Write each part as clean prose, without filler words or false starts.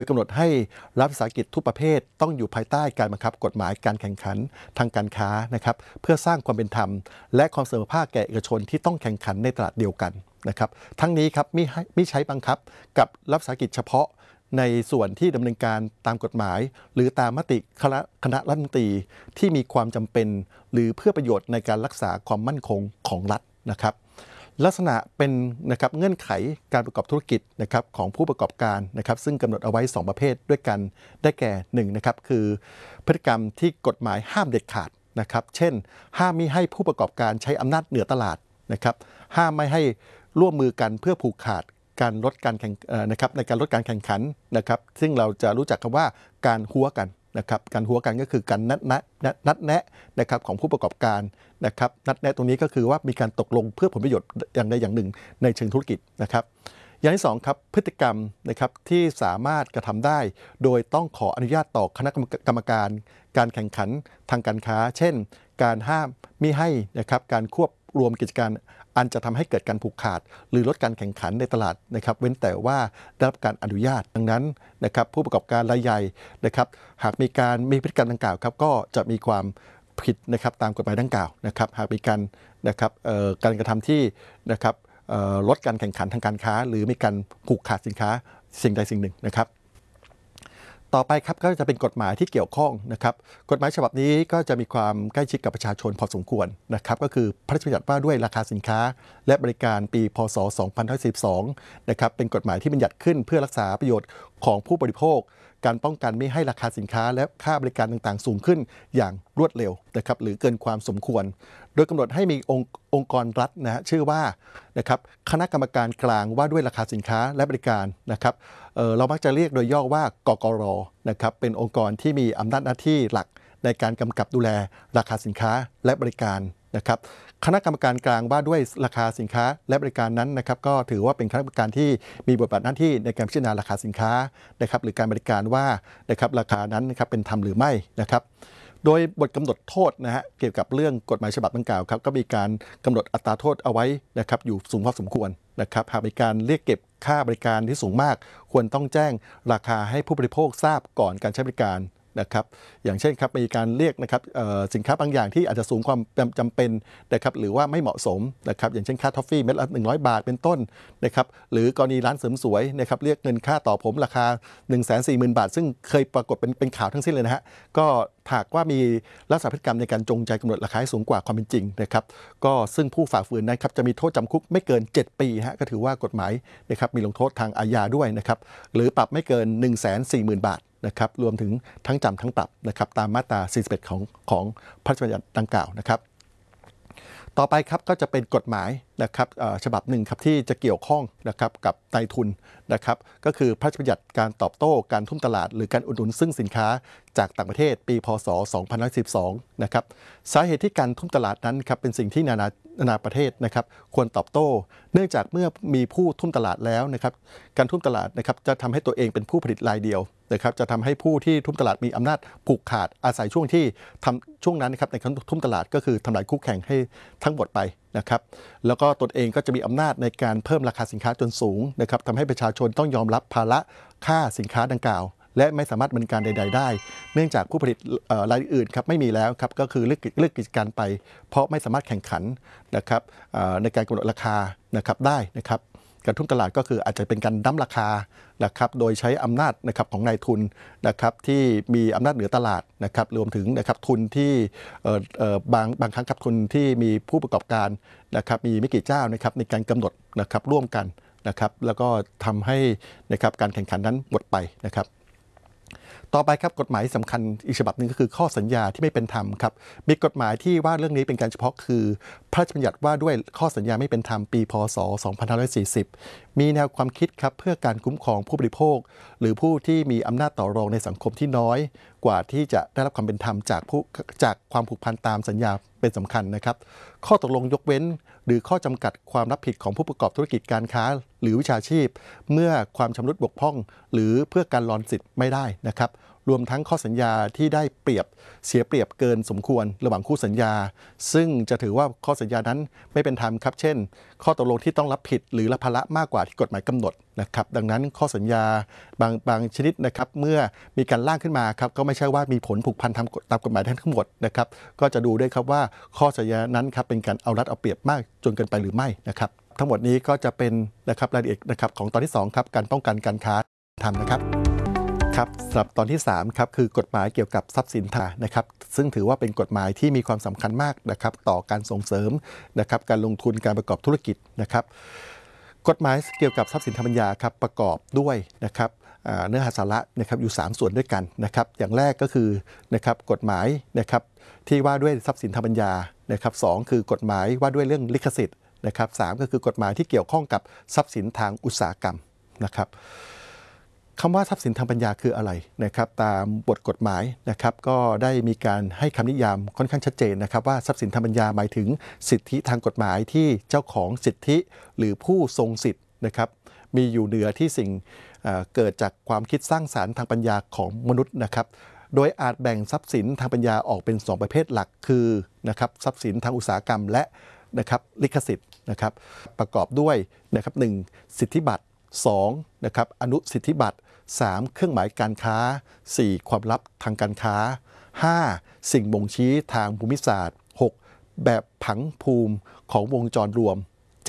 กำหนดให้รัฐวิสาหกิจทุกประเภทต้องอยู่ภายใต้การบังคับกฎหมายการแข่งขันทางการค้านะครับเพื่อสร้างความเป็นธรรมและความเสมอภาคแก่เอกชนที่ต้องแข่งขันในตลาดเดียวกันนะครับทั้งนี้ครับมิใช้บังคับกับรัฐวิสาหกิจเฉพาะในส่วนที่ดำเนินการตามกฎหมายหรือตามมติคณะรัฐมนตรีที่มีความจำเป็นหรือเพื่อประโยชน์ในการรักษาความมั่นคงของรัฐนะครับลักษณะเป็นนะครับเงื่อนไขการประกอบธุรกิจนะครับของผู้ประกอบการนะครับซึ่งกำหนดเอาไว้2ประเภทด้วยกันได้แก่1นะครับคือพฤติกรรมที่กฎหมายห้ามเด็ดขาดนะครับเช่นห้ามมิให้ผู้ประกอบการใช้อำนาจเหนือตลาดนะครับห้ามไม่ให้ร่วมมือกันเพื่อผูกขาดการลดการแข่งนะครับในการลดการแข่งขันนะครับซึ่งเราจะรู้จักคำว่าการหัวกันนะครับการหัวกันก็คือการนัดแนะนะครับของผู้ประกอบการนะครับนัดแนะตรงนี้ก็คือว่ามีการตกลงเพื่อผลประโยชน์อย่างใดอย่างหนึ่งในเชิงธุรกิจนะครับอย่างที่2ครับพฤติกรรมนะครับที่สามารถกระทำได้โดยต้องขออนุญาตต่อคณะกรรมการการแข่งขันทางการค้าเช่นการห้ามมิให้นะครับการควบรวมกิจการอันจะทำให้เกิดการผูกขาดหรือลดการแข่งขันในตลาดนะครับเว้นแต่ว่าได้รับการอนุญาตดังนั้นนะครับผู้ประกอบการรายใหญ่นะครับหากมีพฤติกรรมดังกล่าวครับก็จะมีความผิดนะครับตามกฎหมายดังกล่าวนะครับหากมีการนะครับการกระทำที่นะครับลดการแข่งขันทางการค้าหรือมีการผูกขาดสินค้าสิ่งใดสิ่งหนึ่งนะครับต่อไปครับก็จะเป็นกฎหมายที่เกี่ยวข้องนะครับกฎหมายฉบับนี้ก็จะมีความใกล้ชิดกับประชาชนพอสมควรนะครับก็คือพระราชบัญญัติว่าด้วยราคาสินค้าและบริการปีพศ2512นะครับเป็นกฎหมายที่บัญญัติขึ้นเพื่อรักษาประโยชน์ของผู้บริโภคการป้องกันไม่ให้ราคาสินค้าและค่าบริการต่างๆสูงขึ้นอย่างรวดเร็วนะครับหรือเกินความสมควรโดยกำหนดให้มีองค์กรรัฐนะฮะชื่อว่านะครับคณะกรรมการกลางว่าด้วยราคาสินค้าและบริการนะครับเรามักจะเรียกโดยย่อว่ากกร.นะครับเป็นองค์กรที่มีอำนาจหน้าที่หลักในการกำกับดูแลราคาสินค้าและบริการนะครับคณะกรรมการกลางว่าด้วยราคาสินค้าและบริการนั้นนะครับก็ถือว่าเป็นคณะกรรมการที่มีบทบาทหน้าที่ในการพิจารณาราคาสินค้านะครับหรือการบริการว่านะครับราคานั้นนะครับเป็นธรรมหรือไม่นะครับโดยบทกำหนดโทษนะฮะเกี่ยวกับเรื่องกฎหมายฉบับดังกล่าวครับก็มีการกำหนดอัตราโทษเอาไว้นะครับอยู่สูงพอสมควรนะครับหากมีการเรียกเก็บค่าบริการที่สูงมากควรต้องแจ้งราคาให้ผู้บริโภคทราบก่อนการใช้บริการนะครับอย่างเช่นครับมีการเรียกนะครับสินค้าบางอย่างที่อาจจะสูงความจำเป็นนะครับหรือว่าไม่เหมาะสมนะครับอย่างเช่นค่าทอฟฟี่เม็ดละ100 บาทเป็นต้นนะครับหรือกรณีร้านเสริมสวยนะครับเรียกเงินค่าต่อผมราคา 140,000 บาทซึ่งเคยปรากฏเป็นข่าวทั้งสิ้นเลยนะฮะก็หากว่ามีลักษณะพฤติกรรมในการจงใจกำหนดราคาให้สูงกว่าความเป็นจริงนะครับก็ซึ่งผู้ฝ่าฝืนนั้นครับจะมีโทษจำคุกไม่เกิน7 ปีฮะก็ถือว่ากฎหมายนะครับมีลงโทษทางอาญาด้วยนะครับหรือปรับไม่เกิน 140,000 บาทนะครับรวมถึงทั้งจำทั้งปรับนะครับตามมาตรา41ของพระราชบัญญัติดังกล่าวนะครับต่อไปครับก็จะเป็นกฎหมายนะครับฉบับหนึ่งครับที่จะเกี่ยวข้องนะครับกับนายทุนนะครับก็คือพระราชบัญญัติการตอบโต้การทุ่มตลาดหรือการอุดหนุนซึ่งสินค้าจากต่างประเทศปีพศ2512นะครับสาเหตุที่การทุ่มตลาดนั้นครับเป็นสิ่งที่นานาประเทศนะครับควรตอบโต้เนื่องจากเมื่อมีผู้ทุ่มตลาดแล้วนะครับการทุ่มตลาดนะครับจะทำให้ตัวเองเป็นผู้ผลิตรายเดียวนะครับจะทำให้ผู้ที่ทุ่มตลาดมีอำนาจผูกขาดอาศัยช่วงที่ช่วงนั้นนะครับในการทุ่มตลาดก็คือทำลายคู่แข่งให้ทั้งหมดไปนะครับแล้วก็ตนเองก็จะมีอำนาจในการเพิ่มราคาสินค้าจนสูงนะครับทำให้ประชาชนต้องยอมรับภาระค่าสินค้าดังกล่าวและไม่สามารถดำเนินการใดๆได้เนื่องจากผู้ผลิตรายอื่นครับไม่มีแล้วครับก็คือเลิกกิจการไปเพราะไม่สามารถแข่งขันนะครับในการกำหนดราคานะครับได้นะครับการทุ่มตลาดก็คืออาจจะเป็นการดั้มราคานะครับโดยใช้อำนาจนะครับของนายทุนนะครับที่มีอำนาจเหนือตลาดนะครับรวมถึงนะครับทุนที่บางครั้งครับทุนที่มีผู้ประกอบการนะครับมีไม่กี่เจ้านะครับในการกำหนดนะครับร่วมกันนะครับแล้วก็ทำให้นะครับการแข่งขันนั้นหมดไปนะครับต่อไปครับกฎหมายสำคัญอีกฉบับหนึ่งก็คือข้อสัญญาที่ไม่เป็นธรรมครับมีกฎหมายที่ว่าเรื่องนี้เป็นการเฉพาะคือพระราชบัญญัติว่าด้วยข้อสัญญาไม่เป็นธรรมปีพศ2540มีแนวความคิดครับเพื่อการคุ้มครองผู้บริโภคหรือผู้ที่มีอำนาจต่อรองในสังคมที่น้อยกว่าที่จะได้รับความเป็นธรรมจากความผูกพันตามสัญญาเป็นสำคัญนะครับข้อตกลงยกเว้นหรือข้อจำกัดความรับผิดของผู้ประกอบธุรกิจการค้าหรือวิชาชีพเมื่อความชำรุดบกพร่องหรือเพื่อการลอนสิทธิ์ไม่ได้นะครับรวมทั้งข้อสัญญาที่ได้เปรียบเสียเปรียบเกินสมควรระหว่างคู่สัญญาซึ่งจะถือว่าข้อสัญญานั้นไม่เป็นธรรมครับเช่นข้อตกลงที่ต้องรับผิดหรือรับภาระมากกว่าที่กฎหมายกำหนดนะครับดังนั้นข้อสัญญาบางชนิดนะครับเมื่อมีการร่างขึ้นมาครับก็ไม่ใช่ว่ามีผลผูกพันตามกฎหมายทั้งหมดนะครับก็จะดูด้วยครับว่าข้อสัญญานั้นครับเป็นการเอารัดเอาเปรียบมากจนเกินไปหรือไม่นะครับทั้งหมดนี้ก็จะเป็นนะครับรายละเอียดนะครับของตอนที่2ครับการป้องกันการค้าทำนะครับครับสำหรับตอนที่3ครับคือกฎหมายเกี่ยวกับทรัพย์สินทางนะครับซึ่งถือว่าเป็นกฎหมายที่มีความสำคัญมากนะครับต่อการส่งเสริมนะครับการลงทุนการประกอบธุรกิจนะครับกฎหมายเกี่ยวกับทรัพย์สินทางปัญญาครับประกอบด้วยนะครับเนื้อหาสาระนะครับอยู่3ส่วนด้วยกันนะครับอย่างแรกก็คือนะครับกฎหมายนะครับที่ว่าด้วยทรัพย์สินทางปัญญานะครับ2คือกฎหมายว่าด้วยเรื่องลิขสิทธิ์นะครับ3ก็คือกฎหมายที่เกี่ยวข้องกับทรัพย์สินทางอุตสาหกรรมนะครับคำว่าทรัพย์สินทางปัญญาคืออะไรนะครับตามบทกฎหมายนะครับก็ได้มีการให้คำนิยามค่อนข้างชัดเจนนะครับว่าทรัพย์สินทางปัญญาหมายถึงสิทธิทางกฎหมายที่เจ้าของสิทธิหรือผู้ทรงสิทธิ์นะครับมีอยู่เหนือที่สิ่งเกิดจากความคิดสร้างสรรค์ทางปัญญาของมนุษย์นะครับโดยอาจแบ่งทรัพย์สินทางปัญญาออกเป็น2ประเภทหลักคือนะครับทรัพย์สินทางอุตสาหกรรมและนะครับลิขสิทธิ์นะครับประกอบด้วยนะครับ1สิทธิบัตร2นะครับอนุสิทธิบัตร3เครื่องหมายการค้า4ความลับทางการค้า5สิ่งบ่งชี้ทางภูมิศาสตร์6แบบผังภูมิของวงจรรวม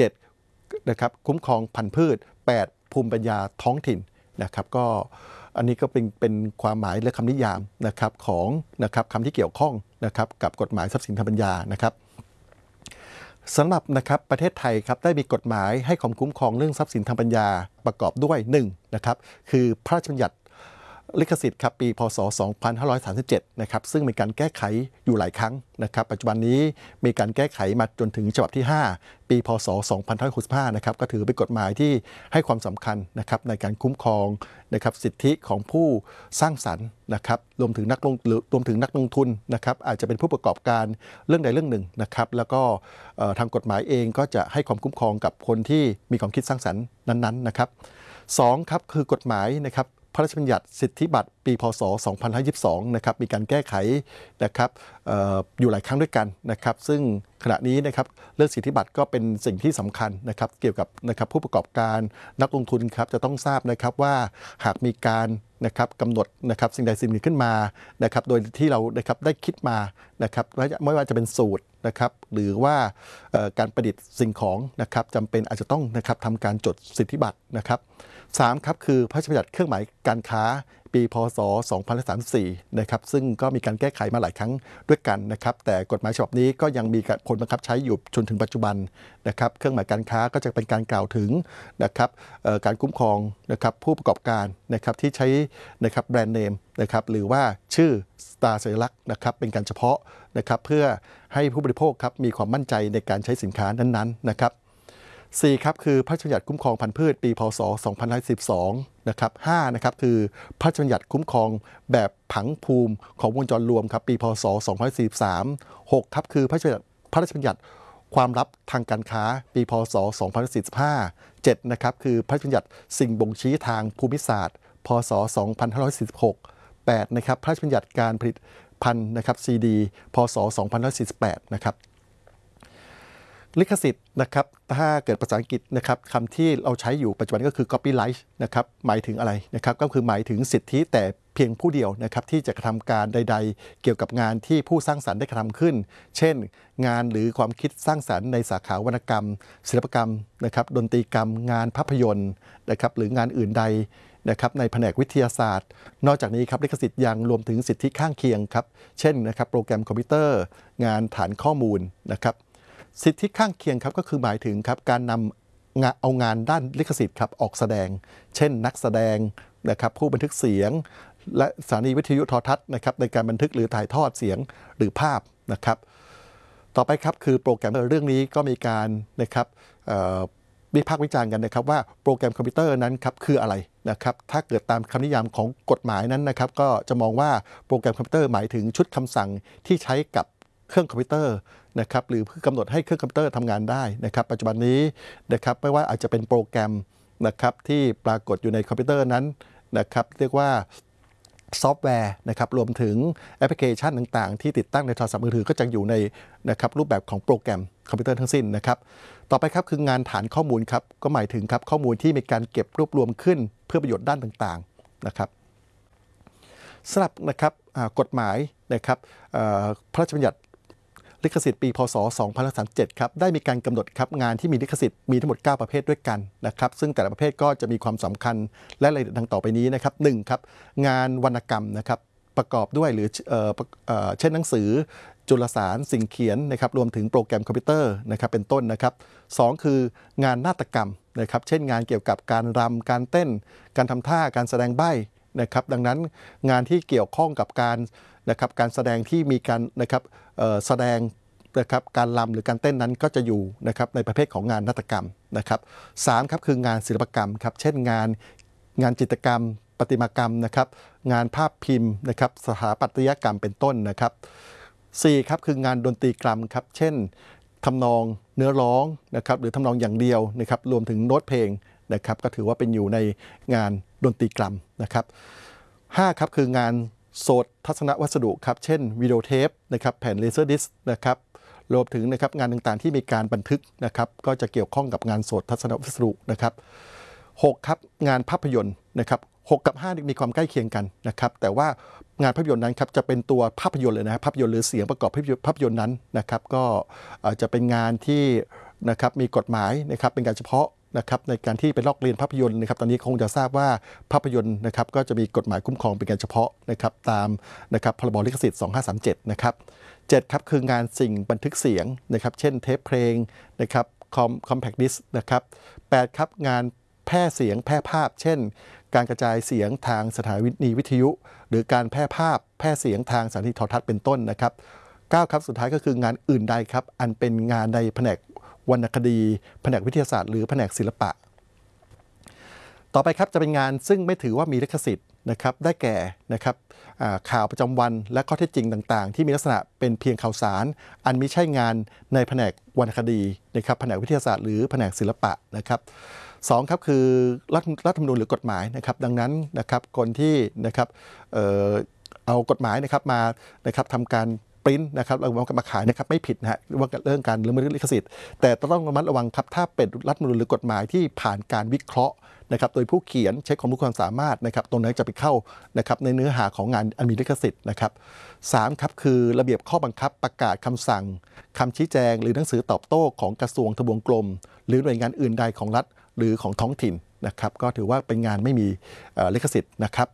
7นะครับคุ้มครองพันธุ์พืช8ภูมิปัญญาท้องถิ่นนะครับก็อันนี้ก็เป็นความหมายและคำนิยามนะครับของนะครับคำที่เกี่ยวข้องนะครับกับกฎหมายทรัพย์สินทางปัญญานะครับสำหรับนะครับประเทศไทยครับได้มีกฎหมายให้ความคุ้มครองเรื่องทรัพย์สินทางปัญญาประกอบด้วย1นะครับคือพระราชบัญญัติลิขสิทธิ์ครับปีพศ2537นะครับซึ่งมีการแก้ไขอยู่หลายครั้งนะครับปัจจุบันนี้มีการแก้ไขมาจนถึงฉบับที่5ปีพศ2565นะครับก็ถือเป็นกฎหมายที่ให้ความสำคัญนะครับในการคุ้มครองนะครับสิทธิของผู้สร้างสรรค์นะครับรวมถึงนักลงทุนนะครับอาจจะเป็นผู้ประกอบการเรื่องใดเรื่องหนึ่งนะครับแล้วก็ทางกฎหมายเองก็จะให้ความคุ้มครองกับคนที่มีความคิดสร้างสรรค์นั้นๆนะครับ2ครับคือกฎหมายนะครับพระราชบัญญัติสิทธิบัตรปีพศ2522นะครับมีการแก้ไขนะครับอยู่หลายครั้งด้วยกันนะครับซึ่งขณะนี้นะครับเรื่องสิทธิบัตรก็เป็นสิ่งที่สำคัญนะครับเกี่ยวกับนะครับผู้ประกอบการนักลงทุนครับจะต้องทราบนะครับว่าหากมีการนะครับกำหนดนะครับสิ่งใดสิ่งหนึ่งขึ้นมานะครับโดยที่เรานะครับได้คิดมานะครับไม่ว่าจะเป็นสูตรนะครับหรือว่าการประดิษฐ์สิ่งของนะครับจำเป็นอาจจะต้องนะครับทำการจดสิทธิบัตรนะครับ3ครับคือพระราชบัญญัติเครื่องหมายการค้าปีพศ2534นะครับซึ่งก็มีการแก้ไขมาหลายครั้งด้วยกันนะครับแต่กฎหมายฉบับนี้ก็ยังมีผลบังคับใช้อยู่จนถึงปัจจุบันนะครับเครื่องหมายการค้าก็จะเป็นการกล่าวถึงนะครับการคุ้มครองนะครับผู้ประกอบการนะครับที่ใช้นะครับแบรนด์เนมนะครับหรือว่าชื่อตราสัญลักษณ์นะครับเป็นการเฉพาะนะครับเพื่อให้ผู้บริโภคครับมีความมั่นใจในการใช้สินค้านั้นๆนะครับ4ครับคือพระราชบัญญัติคุ้มครองพันธุ์พืชปีพศ2512นะครับ5นะครับคือพระราชบัญญัติคุ้มครองแบบผังภูมิของวงจรรวมครับปีพศ2543 6ครับคือพระราชบัญญัติความลับทางการค้าปีพศ2545 7นะครับคือพระราชบัญญัติสิ่งบ่งชี้ทางภูมิศาสตร์พศ2546 8นะครับพระราชบัญญัติการผลิตภัณฑ์นะครับซีดีพศ2548นะครับลิขสิทธิ์นะครับถ้าเกิดภาษาอังกฤษนะครับคำที่เราใช้อยู่ปัจจุบันก็คือ copyright นะครับหมายถึงอะไรนะครับก็คือหมายถึงสิทธิแต่เพียงผู้เดียวนะครับที่จะกระทำการใดๆเกี่ยวกับงานที่ผู้สร้างสรรค์ได้กระทำขึ้นเช่นงานหรือความคิดสร้างสรรค์ในสาขาวรรณกรรมศิลปกรรมนะครับดนตรีกรรมงานภาพยนตร์นะครับหรืองานอื่นใดนะครับในแผนกวิทยาศาสตร์นอกจากนี้ครับลิขสิทธิ์ยังรวมถึงสิทธิข้างเคียงครับเช่นนะครับโปรแกรมคอมพิวเตอร์งานฐานข้อมูลนะครับสิทธิข้างเคียงครับก็คือหมายถึงครับการนำเอางานด้านลิขสิทธิ์ครับออกแสดงเช่นนักแสดงนะครับผู้บันทึกเสียงและสถานีวิทยุโทรทัศน์นะครับในการบันทึกหรือถ่ายทอดเสียงหรือภาพนะครับต่อไปครับคือโปรแกรมเรื่องนี้ก็มีการนะครับวิพากษ์วิจารณ์กันนะครับว่าโปรแกรมคอมพิวเตอร์นั้นครับคืออะไรนะครับถ้าเกิดตามคำนิยามของกฎหมายนั้นนะครับก็จะมองว่าโปรแกรมคอมพิวเตอร์หมายถึงชุดคำสั่งที่ใช้กับเครื่องคอมพิวเตอร์นะครับหรือเพื่อกำหนดให้เครื่องคอมพิวเตอร์ทำงานได้นะครับปัจจุบันนี้นะครับไม่ว่าอาจจะเป็นโปรแกรมนะครับที่ปรากฏอยู่ในคอมพิวเตอร์นั้นนะครับเรียกว่าซอฟต์แวร์นะครับรวมถึงแอปพลิเคชันต่างๆที่ติดตั้งในโทรศัพท์มือถือก็จะอยู่ในนะครับรูปแบบของโปรแกรมคอมพิวเตอร์ทั้งสิ้นนะครับต่อไปครับคืองานฐานข้อมูลครับก็หมายถึงครับข้อมูลที่มีการเก็บรวบรวมขึ้นเพื่อประโยชน์ด้านต่างๆนะครับสำหรับนะครับกฎหมายนะครับพระราชบัญญัติลิขสิทธิ์ปีพศ2537ครับได้มีการกำหนดครับงานที่มีลิขสิทธิ์มีทั้งหมด9ประเภทด้วยกันนะครับซึ่งแต่ละประเภทก็จะมีความสำคัญและรายละเอียดดังต่อไปนี้นะครับ1ครับงานวรรณกรรมนะครับประกอบด้วยหรือเช่นหนังสือจุลสารสิ่งเขียนนะครับรวมถึงโปรแกรมคอมพิวเตอร์นะครับเป็นต้นนะครับ2คืองานนาฏกรรมนะครับเช่นงานเกี่ยวกับการรำการเต้นการทำท่าการแสดงใบ้นะครับดังนั้นงานที่เกี่ยวข้องกับการนะครับการแสดงที่มีการนะครับแสดงนะครับการรำหรือการเต้นนั้นก็จะอยู่นะครับในประเภทของงานนาฏกรรมนะครับ3ครับคืองานศิลปกรรมครับเช่นงานจิตรกรรมประติมากรรมนะครับงานภาพพิมพ์นะครับสถาปัตยกรรมเป็นต้นนะครับ4ครับคืองานดนตรีกรรมครับเช่นทำนองเนื้อร้องนะครับหรือทำนองอย่างเดียวนะครับรวมถึงโน้ตเพลงนะครับก็ถือว่าเป็นอยู่ในงานดนตรีกรรมนะครับ5ครับคืองานโสตทัศนวัสดุครับเช่นวิดีโอเทปนะครับแผ่นเลเซอร์ดิสก์นะครับรวมถึงนะครับงานต่างๆที่มีการบันทึกนะครับก็จะเกี่ยวข้องกับงานโสตทัศนวัสดุนะครับ6ครับงานภาพยนตร์นะครับ6กับ5มีความใกล้เคียงกันนะครับแต่ว่างานภาพยนตร์นั้นครับจะเป็นตัวภาพยนตร์เลยนะภาพยนตร์หรือเสียงประกอบภาพยนตร์นั้นนะครับก็จะเป็นงานที่นะครับมีกฎหมายนะครับเป็นการเฉพาะนะครับในการที่ไปลอกเรียนภาพยนตร์นะครับตอนนี้คงจะทราบว่าภาพยนตร์นะครับก็จะมีกฎหมายคุ้มครองเป็นการเฉพาะนะครับตามนะครับพรบลิขสิทธิ์2537นะครับ7ครับคืองานสิ่งบันทึกเสียงนะครับเช่นเทปเพลงนะครับคอมแพคดิสก์นะครับ8ครับงานแพร่เสียงแพร่ภาพเช่นการกระจายเสียงทางสถานีวิทยุหรือการแพร่ภาพแพร่เสียงทางสถานีโทรทัศน์เป็นต้นนะครับ9ครับสุดท้ายก็คืองานอื่นใดครับอันเป็นงานในแผนกวรรณคดีแผนกวิทยาศาสตร์หรือแผนกศิลปะต่อไปครับจะเป็นงานซึ่งไม่ถือว่ามีลิขสิทธิ์นะครับได้แก่นะครับข่าวประจำวันและข้อเท็จจริงต่างๆที่มีลักษณะเป็นเพียงข่าวสารอันไม่ใช่งานในแผนกวรรณคดีนะครับแผนกวิทยาศาสตร์หรือแผนกศิลปะนะครับ2ครับคือรัฐธรรมนูญหรือกฎหมายนะครับดังนั้นนะครับคนที่นะครับเอากฎหมายนะครับมานะครับทำการปริ้นนะครับแล้วมาขายนะครับไม่ผิดนะฮะว่าเรื่องการละเมิดลิขสิทธิ์แต่ต้องระมัดระวังครับถ้าเป็นรัฐธรรมนูญหรือกฎหมายที่ผ่านการวิเคราะห์นะครับโดยผู้เขียนใช้ความรู้ความสามารถนะครับตรงนั้นจะไปเข้านะครับในเนื้อหาของงานอันมีลิขสิทธิ์นะครับ3ครับคือระเบียบข้อบังคับประกาศคำสั่งคำชี้แจงหรือหนังสือตอบโต้ของกระทรวงทบวงกรมหรือหน่วยงานอื่นใดของรัฐหรือของท้องถิ่นนะครับก็ถือว่าเป็นงานไม่มีลิขสิทธิ์นะครับ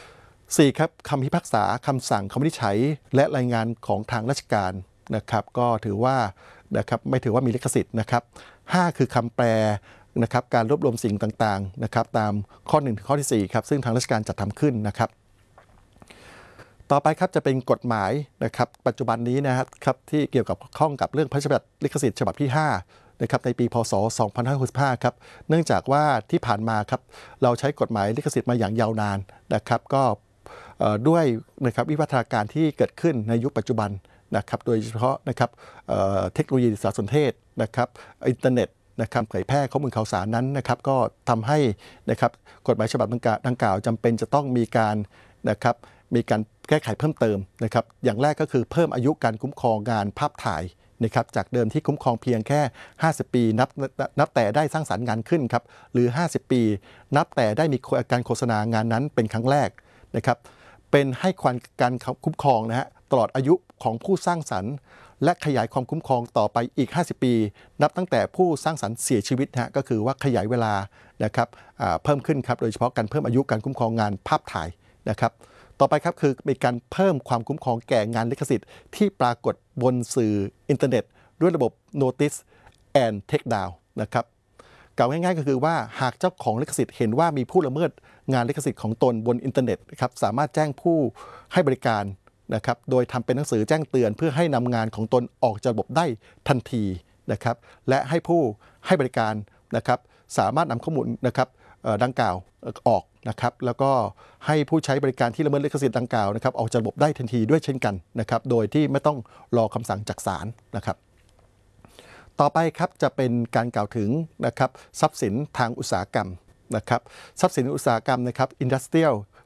4ครับคำพิพากษาคำสั่งคำวินิจฉัยและรายงานของทางราชการนะครับก็ถือว่านะครับไม่ถือว่ามีลิขสิทธิ์นะครับ5คือคำแปลนะครับการรวบรวมสิ่งต่างๆนะครับตามข้อ1ถึงข้อที่4ครับซึ่งทางราชการจัดทำขึ้นนะครับต่อไปครับจะเป็นกฎหมายนะครับปัจจุบันนี้นะครับที่เกี่ยวกับข้องกับเรื่องพระราชบัญญัติลิขสิทธิ์ฉบับที่5นะครับในปีพศ2565ครับเนื่องจากว่าที่ผ่านมาครับเราใช้กฎหมายลิขสิทธิ์มาอย่างยาวนานนะครับก็ด้วยนะครับวิวัฒนาการที่เกิดขึ้นในยุคปัจจุบันนะครับโดยเฉพาะนะครับเทคโนโลยีสารสนเทศนะครับอินเทอร์เน็ตนะครับเผยแพร่ข้อมูลข่าวสารนั้นนะครับก็ทำให้นะครับกฎหมายฉบับดังกล่าวจำเป็นจะต้องมีการนะครับมีการแก้ไขเพิ่มเติมนะครับอย่างแรกก็คือเพิ่มอายุการคุ้มครองงานภาพถ่ายนะครับจากเดิมที่คุ้มครองเพียงแค่50ปีนับแต่ได้สร้างสรรค์งานขึ้นครับหรือ50ปีนับแต่ได้มีการโฆษณางานนั้นเป็นครั้งแรกนะครับเป็นให้การคุ้มครองนะฮะตลอดอายุของผู้สร้างสรรค์และขยายความคุ้มครองต่อไปอีก50ปีนับตั้งแต่ผู้สร้างสรรค์เสียชีวิตฮะก็คือว่าขยายเวลานะครับเพิ่มขึ้นครับโดยเฉพาะการเพิ่มอายุการคุ้มครองงานภาพถ่ายนะครับต่อไปครับคือมีการเพิ่มความคุ้มครองแก่งานลิขสิทธิ์ที่ปรากฏบนสื่ออินเทอร์เน็ตด้วยระบบ Notice and Take Down นะครับกล่าวง่ายๆก็คือว่าหากเจ้าของลิขสิทธิ์เห็นว่ามีผู้ละเมิดงานลิขสิทธิ์ของตนบนอินเทอร์เน็ตครับสามารถแจ้งผู้ให้บริการนะครับโดยทำเป็นหนังสือแจ้งเตือนเพื่อให้นำงานของตนออกจากระบบได้ทันทีนะครับและให้ผู้ให้บริการนะครับสามารถนำข้อมูลนะครับดังกล่าวออกนะครับแล้วก็ให้ผู้ใช้บริการที่ละเมิดลิขสิทธิ์ดังกล่าวนะครับออกจากระบบได้ทันทีด้วยเช่นกันนะครับโดยที่ไม่ต้องรอคำสั่งจากศาลนะครับต่อไปครับจะเป็นการกล่าวถึงนะครับทรัพย์สินทางอุตสาหกรรมนะครับทรัพย์สินอุตสาหกรรมนะครับ Industrial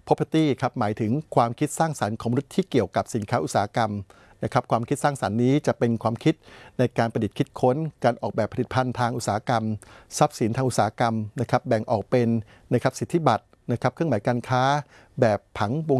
property ครับหมายถึงความคิดสร้างสรรค์ของมนุษย์ที่เกี่ยวกับสินค้าอุตสาหกรรมนะครับความคิดสร้างสรรค์นี้จะเป็นความคิดในการประดิษฐ์คิดค้นการออกแบบผลิตภัณฑ์ทางอุตสาหกรรมทรัพย์สินทางอุตสาหกรรมนะครับแบ่งออกเป็นนะครับสิทธิบัตรนะครับเครื่องหมายการค้าแบบผังวง